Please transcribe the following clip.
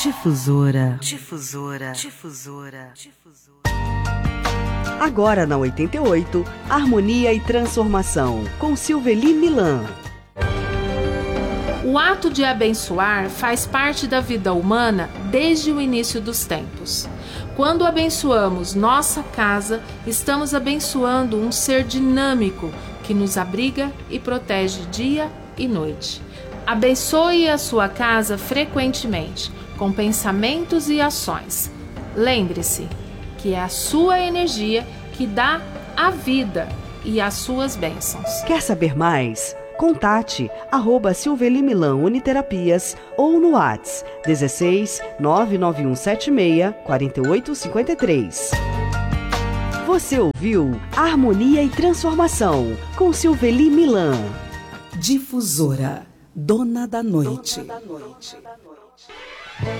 Difusora. Agora na 88, Harmonia e Transformação, com Silveli Milan. O ato de abençoar faz parte da vida humana desde o início dos tempos. Quando abençoamos nossa casa, estamos abençoando um ser dinâmico que nos abriga e protege dia e noite. Abençoe a sua casa frequentemente, com pensamentos e ações. Lembre-se que é a sua energia que dá a vida e as suas bênçãos. Quer saber mais? Contate @Silveli Milan Uniterapias ou no WhatsApp 16 99176 4853. Você ouviu Harmonia e Transformação com Silveli Milan. Difusora, dona da noite.